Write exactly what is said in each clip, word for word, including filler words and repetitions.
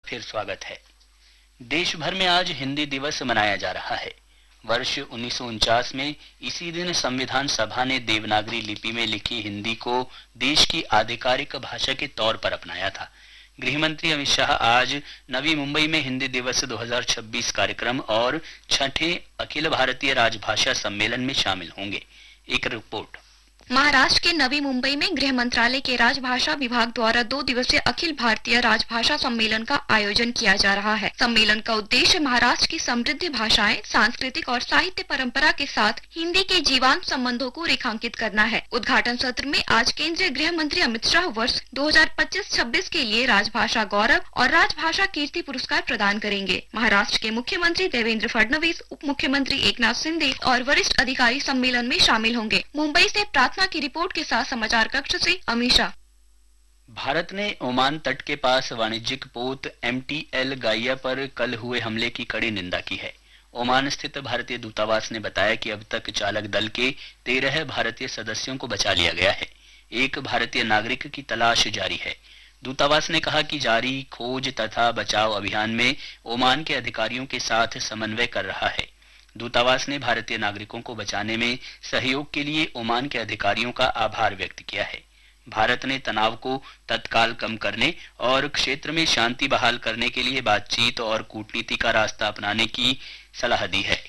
फिर स्वागत है। देश भर में आज हिंदी दिवस मनाया जा रहा है। वर्ष उन्नीस सौ उनचास में इसी दिन संविधान सभा ने देवनागरी लिपि में लिखी हिंदी को देश की आधिकारिक भाषा के तौर पर अपनाया था। गृह मंत्री अमित शाह आज नवी मुंबई में हिंदी दिवस दो हज़ार छब्बीस कार्यक्रम और छठे अखिल भारतीय राजभाषा सम्मेलन में शामिल होंगे। एक रिपोर्ट। महाराष्ट्र के नवी मुंबई में गृह मंत्रालय के राजभाषा विभाग द्वारा दो दिवसीय अखिल भारतीय राजभाषा सम्मेलन का आयोजन किया जा रहा है। सम्मेलन का उद्देश्य महाराष्ट्र की समृद्ध भाषाएं, सांस्कृतिक और साहित्य परंपरा के साथ हिंदी के जीवंत संबंधों को रेखांकित करना है। उद्घाटन सत्र में आज केंद्रीय गृह मंत्री अमित शाह वर्ष दो हज़ार पच्चीस छब्बीस के लिए राजभाषा गौरव और राजभाषा कीर्ति पुरस्कार प्रदान करेंगे। महाराष्ट्र के मुख्यमंत्री देवेंद्र फडणवीस, उप मुख्यमंत्री एकनाथ शिंदे और वरिष्ठ अधिकारी सम्मेलन में शामिल होंगे। मुंबई से प्रार्थना की रिपोर्ट के साथ समाचार कक्ष से अमीषा। भारत ने ओमान तट के पास वाणिज्यिक पोत एम टी एल गाइया पर कल हुए हमले की कड़ी निंदा की है। ओमान स्थित भारतीय दूतावास ने बताया कि अब तक चालक दल के तेरह भारतीय सदस्यों को बचा लिया गया है। एक भारतीय नागरिक की तलाश जारी है। दूतावास ने कहा कि जारी खोज तथा बचाव अभियान में ओमान के अधिकारियों के साथ समन्वय कर रहा है। दूतावास ने भारतीय नागरिकों को बचाने में सहयोग के लिए ओमान के अधिकारियों का आभार व्यक्त किया है। भारत ने तनाव को तत्काल कम करने और क्षेत्र में शांति बहाल करने के लिए बातचीत और कूटनीति का रास्ता अपनाने की सलाह दी है।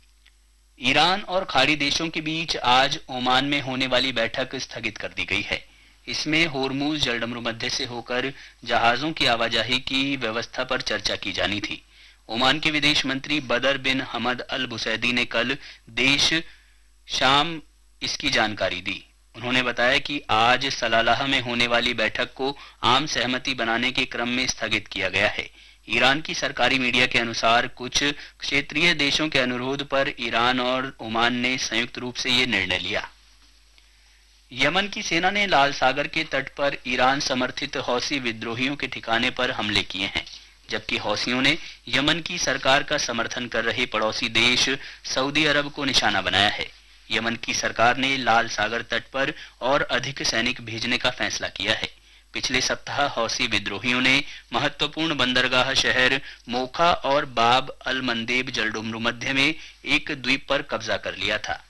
ईरान और खाड़ी देशों के बीच आज ओमान में होने वाली बैठक स्थगित कर दी गई है। इसमें होर्मुज जलडमरू मध्य से होकर जहाजों की आवाजाही की व्यवस्था पर चर्चा की जानी थी। ओमान के विदेश मंत्री बदर बिन हमद अल बुसैदी ने कल देश शाम इसकी जानकारी दी। उन्होंने बताया कि आज सलालाह में होने वाली बैठक को आम सहमति बनाने के क्रम में स्थगित किया गया है। ईरान की सरकारी मीडिया के अनुसार कुछ क्षेत्रीय देशों के अनुरोध पर ईरान और ओमान ने संयुक्त रूप से ये निर्णय लिया। यमन की सेना ने लाल सागर के तट पर ईरान समर्थित हौसी विद्रोहियों के ठिकाने पर हमले किए हैं, जबकि हौसियों ने यमन की सरकार का समर्थन कर रहे पड़ोसी देश सऊदी अरब को निशाना बनाया है। यमन की सरकार ने लाल सागर तट पर और अधिक सैनिक भेजने का फैसला किया है। पिछले सप्ताह हौसी विद्रोहियों ने महत्वपूर्ण बंदरगाह शहर मोखा और बाब अल मंदेब जलडुमरू मध्य में एक द्वीप पर कब्जा कर लिया था।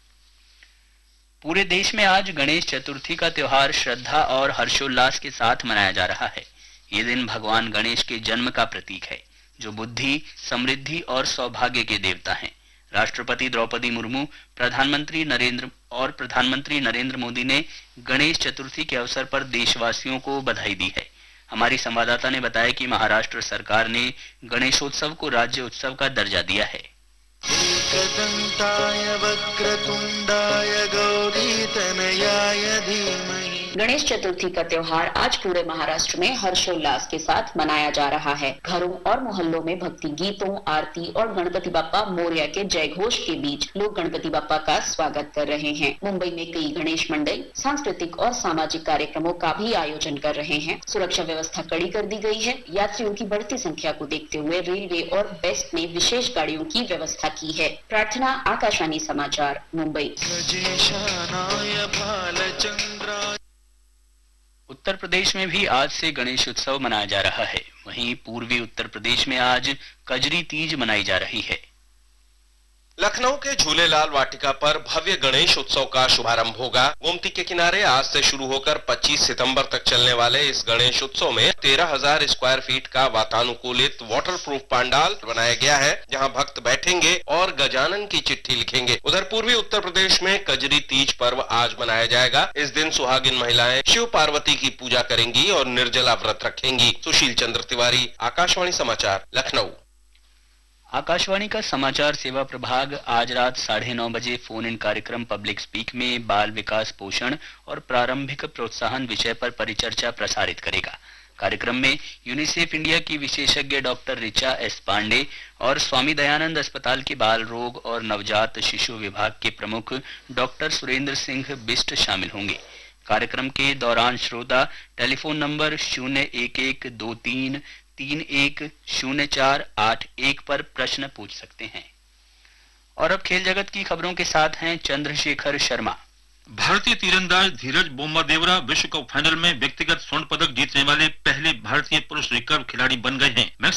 पूरे देश में आज गणेश चतुर्थी का त्योहार श्रद्धा और हर्षोल्लास के साथ मनाया जा रहा है। ये दिन भगवान गणेश के जन्म का प्रतीक है, जो बुद्धि, समृद्धि और सौभाग्य के देवता हैं। राष्ट्रपति द्रौपदी मुर्मू, प्रधानमंत्री नरेंद्र और प्रधानमंत्री नरेंद्र मोदी ने गणेश चतुर्थी के अवसर पर देशवासियों को बधाई दी है। हमारी संवाददाता ने बताया कि महाराष्ट्र सरकार ने गणेशोत्सव को राज्य उत्सव का दर्जा दिया है। गणेश चतुर्थी का त्योहार आज पूरे महाराष्ट्र में हर्षोल्लास के साथ मनाया जा रहा है। घरों और मोहल्लों में भक्ति गीतों, आरती और गणपति बप्पा मोरया के जय घोष के बीच लोग गणपति बप्पा का स्वागत कर रहे हैं। मुंबई में कई गणेश मंडल सांस्कृतिक और सामाजिक कार्यक्रमों का भी आयोजन कर रहे हैं। सुरक्षा व्यवस्था कड़ी कर दी गई है। यात्रियों की बढ़ती संख्या को देखते हुए रेलवे और बेस्ट ने विशेष गाड़ियों की व्यवस्था की है। प्रार्थना, आकाशवाणी समाचार, मुंबई। उत्तर प्रदेश में भी आज से गणेश उत्सव मनाया जा रहा है। वहीं पूर्वी उत्तर प्रदेश में आज कजरी तीज मनाई जा रही है। लखनऊ के झूलेलाल वाटिका पर भव्य गणेश उत्सव का शुभारंभ होगा। गोमती के किनारे आज से शुरू होकर पच्चीस सितंबर तक चलने वाले इस गणेश उत्सव में तेरह हजार स्क्वायर फीट का वातानुकूलित वाटर प्रूफ पंडाल बनाया गया है, जहां भक्त बैठेंगे और गजानन की चिट्ठी लिखेंगे। उधर पूर्वी उत्तर प्रदेश में कजरी तीज पर्व आज मनाया जाएगा। इस दिन सुहागिन महिलाएं शिव पार्वती की पूजा करेंगी और निर्जला व्रत रखेंगी। सुशील चंद्र तिवारी, आकाशवाणी समाचार, लखनऊ। आकाशवाणी का समाचार सेवा प्रभाग आज रात साढ़े नौ बजे फोन इन कार्यक्रम पब्लिक स्पीक में बाल विकास, पोषण और प्रारंभिक प्रोत्साहन विषय पर परिचर्चा प्रसारित करेगा। कार्यक्रम में यूनिसेफ इंडिया की विशेषज्ञ डॉक्टर रिचा एस पांडे और स्वामी दयानंद अस्पताल के बाल रोग और नवजात शिशु विभाग के प्रमुख डॉक्टर सुरेंद्र सिंह बिष्ट शामिल होंगे। कार्यक्रम के दौरान श्रोता टेलीफोन नंबर शून्य एक एक दो तीन तीन एक शून्य चार आठ एक पर प्रश्न पूछ सकते हैं। और अब खेल जगत की खबरों के साथ हैं चंद्रशेखर शर्मा। भारतीय तीरंदाज धीरज बोम्बादेवरा विश्व कप फाइनल में व्यक्तिगत स्वर्ण पदक जीतने वाले पहले भारतीय पुरुष रिकर्व खिलाड़ी बन गए हैं।